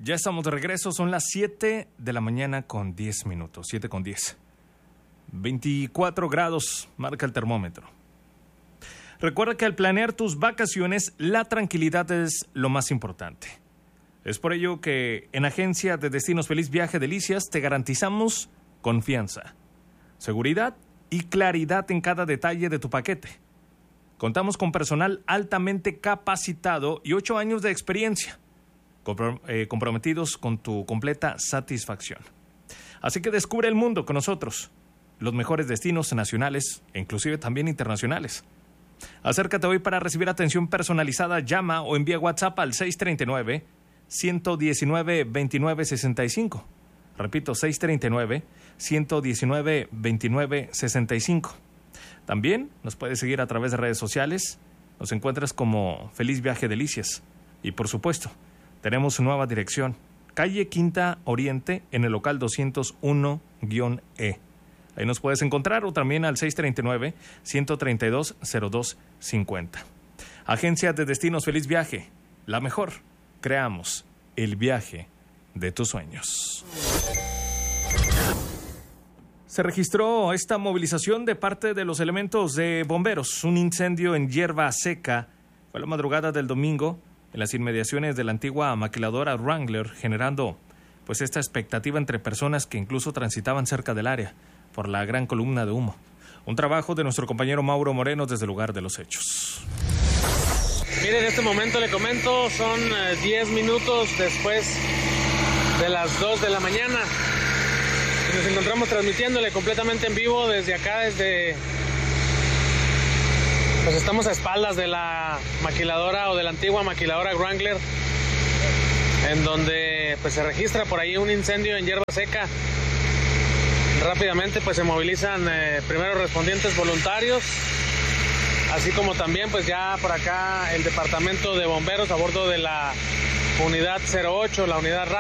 Ya estamos de regreso, son las 7 de la mañana con 10 minutos, 7 con 10. 24 grados marca el termómetro. Recuerda que al planear tus vacaciones, la tranquilidad es lo más importante. Es por ello que en Agencia de Destinos Feliz Viaje Delicias te garantizamos confianza, seguridad y claridad en cada detalle de tu paquete. Contamos con personal altamente capacitado y 8 años de experiencia, comprometidos con tu completa satisfacción. Así que descubre el mundo con nosotros, los mejores destinos nacionales e inclusive también internacionales. Acércate hoy para recibir atención personalizada, llama o envía WhatsApp al 639-119-2965. Repito, 639-119-2965. También nos puedes seguir a través de redes sociales. Nos encuentras como Feliz Viaje Delicias. Y por supuesto, tenemos nueva dirección. Calle Quinta Oriente, en el local 201-E. Ahí nos puedes encontrar, o también al 639-132-0250. Agencia de Destinos Feliz Viaje. La mejor. Creamos el viaje de tus sueños. Se registró esta movilización de parte de los elementos de bomberos. Un incendio en hierba seca fue la madrugada del domingo en las inmediaciones de la antigua maquiladora Wrangler, generando pues esta expectativa entre personas que incluso transitaban cerca del área por la gran columna de humo. Un trabajo de nuestro compañero Mauro Moreno desde el lugar de los hechos. Mire, en este momento le comento, son 10 minutos después de las 2 de la mañana. Nos encontramos transmitiéndole completamente en vivo desde acá, pues estamos a espaldas de la maquiladora o de la antigua maquiladora Wrangler, en donde pues se registra por ahí un incendio en hierba seca. Rápidamente pues se movilizan primeros respondientes voluntarios, así como también pues ya por acá el departamento de bomberos a bordo de la unidad 08, la unidad